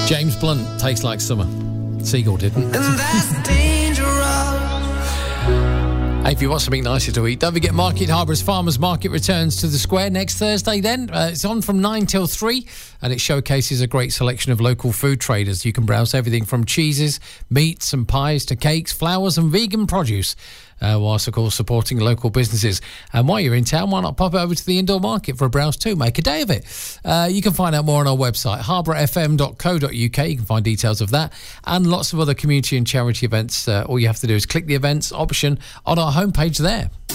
James Blunt, Tastes Like Summer. Seagull didn't. And that's dangerous. Hey, if you want something nicer to eat, don't forget Market Harbour's Farmers Market returns to the square next Thursday then. It's on from 9 till 3 and it showcases a great selection of local food traders. You can browse everything from cheeses, meats and pies to cakes, flowers and vegan produce. Whilst, of course, supporting local businesses. And while you're in town, why not pop over to the indoor market for a browse too? Make a day of it. You can find out more on our website, harbourfm.co.uk. You can find details of that and lots of other community and charity events. All you have to do is click the events option on our homepage there.